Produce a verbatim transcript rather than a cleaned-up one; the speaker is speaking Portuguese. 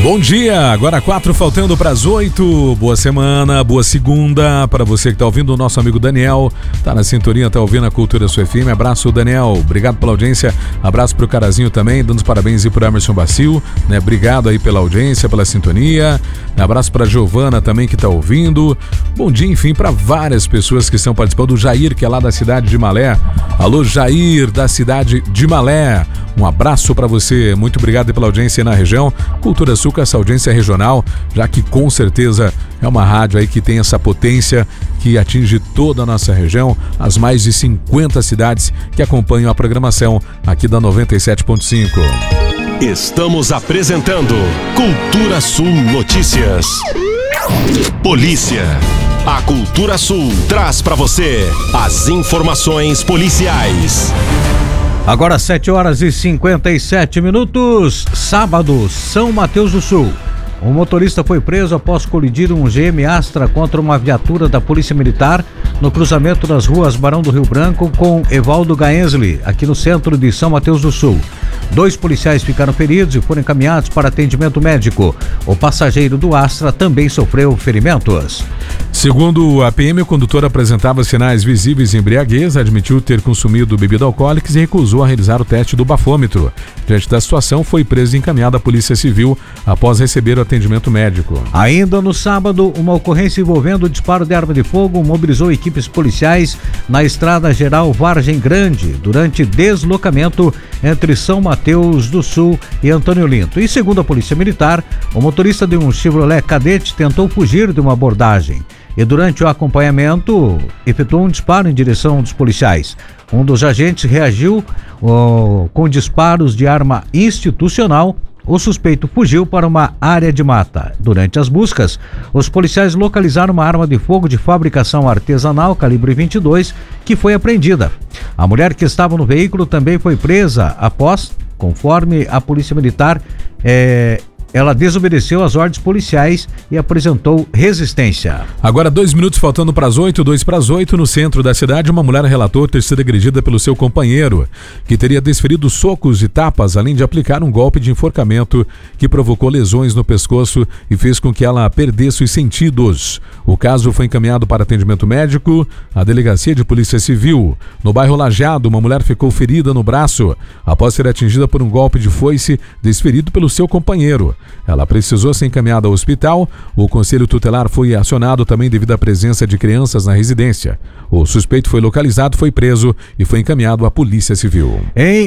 Bom dia, agora quatro faltando para as oito. Boa semana, boa segunda para você que está ouvindo. O nosso amigo Daniel tá na sintonia, tá ouvindo a Cultura Sul F M. Abraço, Daniel, obrigado pela audiência. Abraço pro Carazinho também, dando os parabéns aí pro Emerson Bacil, né? Obrigado aí pela audiência, pela sintonia. Abraço pra Giovana também que tá ouvindo. Bom dia, enfim, para várias pessoas que estão participando. O Jair, que é lá da cidade de Malé. Alô, Jair, da cidade de Malé. Um abraço para você, muito obrigado pela audiência na região. Cultura Sul com essa audiência regional, já que com certeza é uma rádio aí que tem essa potência que atinge toda a nossa região, as mais de cinquenta cidades que acompanham a programação aqui da noventa e sete ponto cinco. Estamos apresentando Cultura Sul Notícias. Polícia. A Cultura Sul traz para você as informações policiais. Agora sete horas e cinquenta e sete minutos, sábado, São Mateus do Sul. Um motorista foi preso após colidir um G M Astra contra uma viatura da Polícia Militar no cruzamento das ruas Barão do Rio Branco com Evaldo Gaensli, aqui no centro de São Mateus do Sul. Dois policiais ficaram feridos e foram encaminhados para atendimento médico. O passageiro do Astra também sofreu ferimentos. Segundo a P M, o condutor apresentava sinais visíveis de embriaguez, admitiu ter consumido bebida alcoólica e recusou a realizar o teste do bafômetro. Diante da situação, foi preso e encaminhado à Polícia Civil após receber o atendimento médico. Ainda no sábado, uma ocorrência envolvendo o disparo de arma de fogo mobilizou equipes policiais na Estrada Geral Vargem Grande durante deslocamento entre São Mateus do Sul e Antônio Linto. E segundo a Polícia Militar, o motorista de um Chevrolet Cadete tentou fugir de uma abordagem e durante o acompanhamento efetuou um disparo em direção dos policiais. Um dos agentes reagiu oh, com disparos de arma institucional. O suspeito fugiu para uma área de mata. Durante as buscas, os policiais localizaram uma arma de fogo de fabricação artesanal calibre vinte e dois que foi apreendida. A mulher que estava no veículo também foi presa após, conforme a Polícia Militar, é, ela desobedeceu às ordens policiais e apresentou resistência. Agora dois minutos faltando para as oito, dois para as oito, no centro da cidade, uma mulher relatou ter sido agredida pelo seu companheiro, que teria desferido socos e tapas, além de aplicar um golpe de enforcamento que provocou lesões no pescoço e fez com que ela perdesse os sentidos. O caso foi encaminhado para atendimento médico à Delegacia de Polícia Civil. No bairro Lajeado, uma mulher ficou ferida no braço após ser atingida por um golpe de foice desferido pelo seu companheiro. Ela precisou ser encaminhada ao hospital. O Conselho Tutelar foi acionado também devido à presença de crianças na residência. O suspeito foi localizado, foi preso e foi encaminhado à Polícia Civil. Em